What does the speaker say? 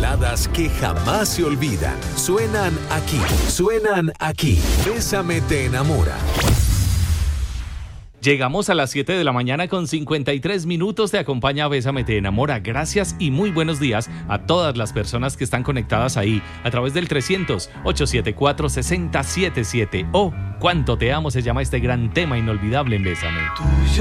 baladas que jamás se olvidan. Suenan aquí. Bésame te enamora. Llegamos a las 7 de la mañana con 53 minutos. Te acompaña Bésame te enamora. Gracias y muy buenos días a todas las personas que están conectadas ahí a través del 300-874-6077. Oh, cuánto te amo se llama este gran tema inolvidable en Bésame.